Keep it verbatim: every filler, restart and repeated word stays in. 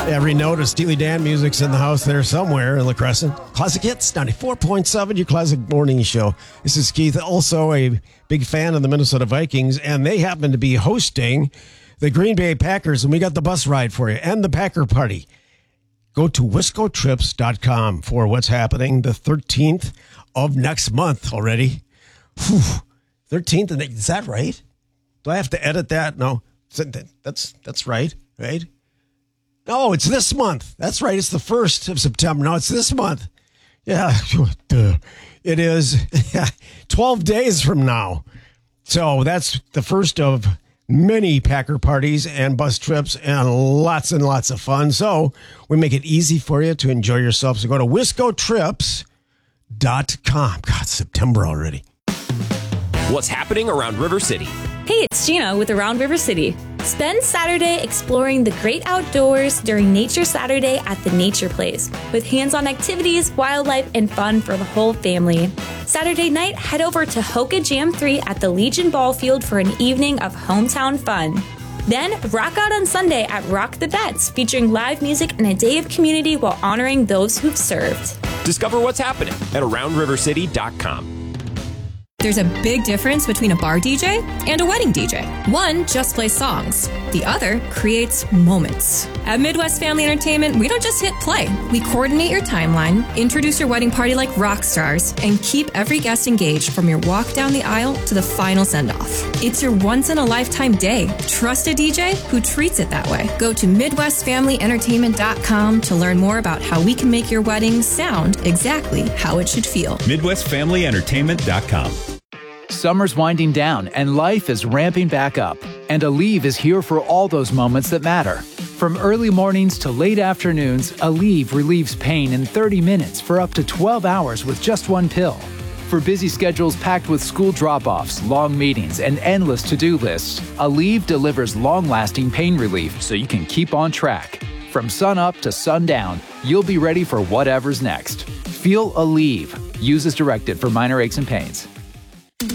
Every note of Steely Dan music's in the house there somewhere in La Crescent. Classic Hits, ninety-four point seven, your classic morning show. This is Keith, also a big fan of the Minnesota Vikings, and they happen to be hosting the Green Bay Packers, and we got the bus ride for you and the Packer Party. Go to wisco trips dot com for what's happening the thirteenth of next month already. Whew. thirteenth, is that right? Do I have to edit that? No, that's that's right, right? No, it's this month. That's right. It's the first of September. No, it's this month. Yeah, duh. It is twelve days from now. So that's the first of many Packer parties and bus trips and lots and lots of fun. So we make it easy for you to enjoy yourself. So go to wisco trips dot com. God, September already. What's happening around River City? Hey, it's Gina with Around River City. Spend Saturday exploring the great outdoors during Nature Saturday at the Nature Place with hands-on activities, wildlife, and fun for the whole family. Saturday night, head over to Hoka Jam three at the Legion Ball Field for an evening of hometown fun. Then, rock out on Sunday at Rock the Bets, featuring live music and a day of community while honoring those who've served. Discover what's happening at around river city dot com. There's a big difference between a bar D J and a wedding D J. One just plays songs. The other creates moments. At Midwest Family Entertainment, we don't just hit play. We coordinate your timeline, introduce your wedding party like rock stars, and keep every guest engaged from your walk down the aisle to the final send-off. It's your once-in-a-lifetime day. Trust a D J who treats it that way. Go to midwest family entertainment dot com to learn more about how we can make your wedding sound exactly how it should feel. midwest family entertainment dot com. Summer's winding down and life is ramping back up. And Aleve is here for all those moments that matter. From early mornings to late afternoons, Aleve relieves pain in thirty minutes for up to twelve hours with just one pill. For busy schedules packed with school drop-offs, long meetings, and endless to-do lists, Aleve delivers long-lasting pain relief so you can keep on track. From sun up to sundown, you'll be ready for whatever's next. Feel Aleve. Use as directed for minor aches and pains.